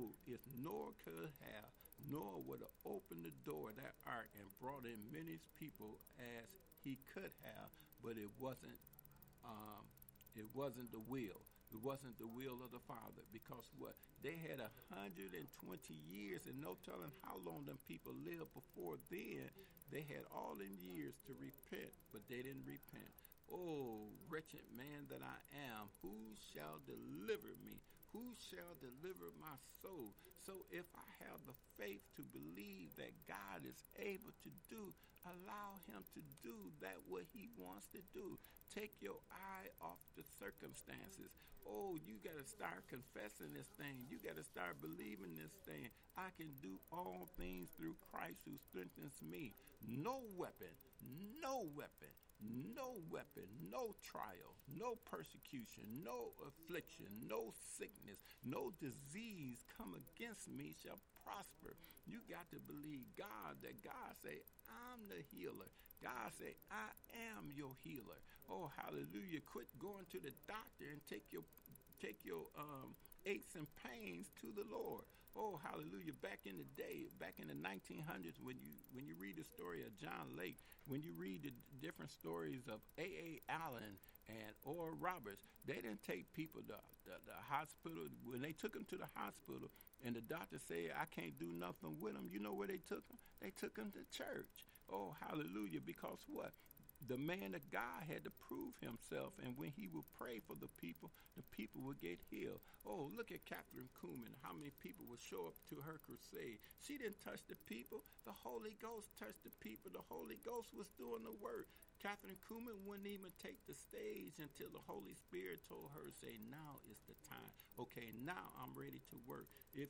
if Noah could have, Noah would have opened the door of that ark and brought in many people as he could have, but um, it wasn't the will. It wasn't the will of the Father, because what? They had 120 years, and no telling how long them people lived before then. They had all them years to repent, but they didn't repent. Oh, wretched man that I am, who shall deliver me? Who shall deliver my soul? So if I have the faith to believe that God is able to do, allow him to do that what he wants to do. Take your eye off the circumstances. Oh, you got to start confessing this thing. You got to start believing this thing. I can do all things through Christ who strengthens me. No weapon, no weapon, no weapon, no trial, no persecution, no affliction, no sickness, no disease come against me shall prosper. You got to believe God, that God say, I'm the healer. God say, I am your healer. Oh, hallelujah. Quit going to the doctor and take your aches and pains to the Lord. Oh, hallelujah. Back in the day, back in the 1900s, when you read the story of John Lake, when you read the different stories of A.A. Allen and Oral Roberts, they didn't take people to the hospital. When they took them to the hospital and the doctor said, I can't do nothing with them, you know where they took them? They took them to church. Oh, hallelujah. Because what? The man of God had to prove himself, and when he would pray for the people would get healed. Oh, look at Catherine Kuhlman, how many people would show up to her crusade. She didn't touch the people. The Holy Ghost touched the people. The Holy Ghost was doing the work. Catherine Kuhlman wouldn't even take the stage until the Holy Spirit told her, say, now is the time. Okay, now I'm ready to work. If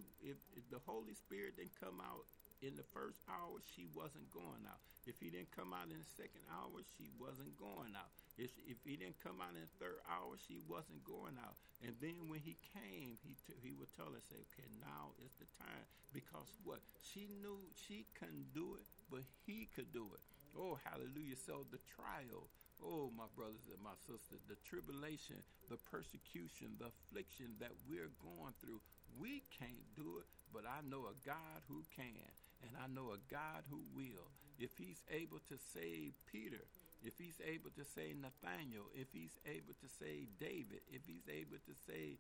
the Holy Spirit didn't come out in the first hour, she wasn't going out. If he didn't come out in the second hour, she wasn't going out. If he didn't come out in the third hour, she wasn't going out. And then when he came, he would tell her, say, okay, now is the time. Because what? She knew she couldn't do it, but he could do it. Oh, hallelujah. So the trial, oh, my brothers and my sisters, the tribulation, the persecution, the affliction that we're going through, we can't do it, but I know a God who can, and I know a God who will. If he's able to save Peter, if he's able to save Nathaniel, if he's able to save David, if he's able to save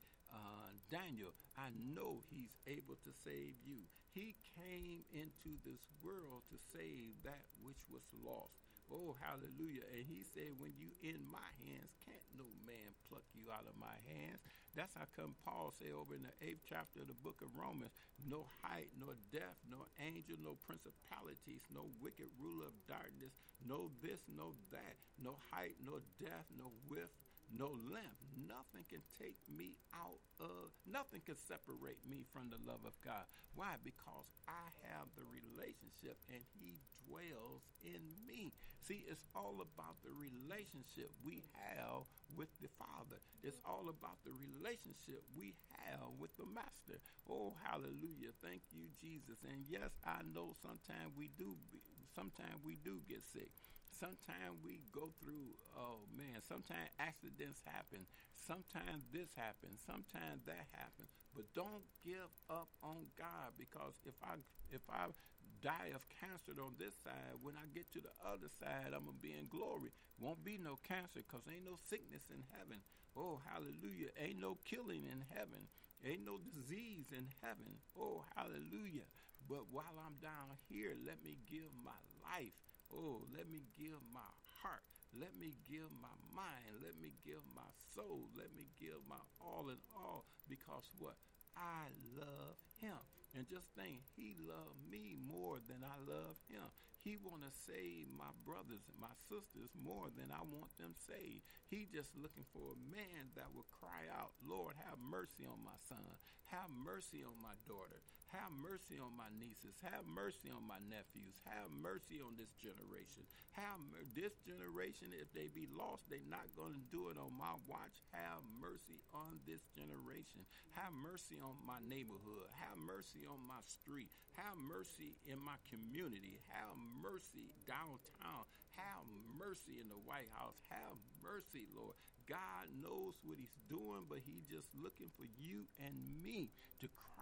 Daniel, I know he's able to save you. He came into this world to save that which was lost. Oh, hallelujah. And he said, when you in my hands, can't no man pluck you out of my hands. That's how come Paul say over in the 8th chapter of the book of Romans, no height, nor depth, no angel, no principalities, no wicked ruler of darkness, no this, no that, no height, no depth, no width, no length. Nothing can take me out of, nothing can separate me from the love of God. Why? Because I have the relationship and he dwells in me. See, it's all about the relationship we have with the Father. It's all about the relationship we have with the Master. Oh, hallelujah. Thank you, Jesus. And yes, I know sometimes we do get sick. Sometimes we go through, oh man, sometimes accidents happen. Sometimes this happens. Sometimes that happens. But don't give up on God, because if I die of cancer on this side, when I get to the other side, I'm going to be in glory. Won't be no cancer, because ain't no sickness in heaven. Oh, hallelujah. Ain't no killing in heaven. Ain't no disease in heaven. Oh, hallelujah. But while I'm down here, let me give my life. Oh, let me give my heart. Let me give my mind. Let me give my soul. Let me give my all in all. Because what? I love him. And just think, he loved me more than I love him. He want to save my brothers and my sisters more than I want them saved. He just looking for a man that will cry out, Lord, have mercy on my son. Have mercy on my daughter. Have mercy on my nieces. Have mercy on my nephews. Have mercy on this generation. This generation, if they be lost, they not going to do it on my watch. Have mercy on this generation. Have mercy on my neighborhood. Have mercy on my street. Have mercy in my community. Have mercy downtown. Have mercy in the White House. Have mercy, Lord. God knows what he's doing, but he's just looking for you and me to cry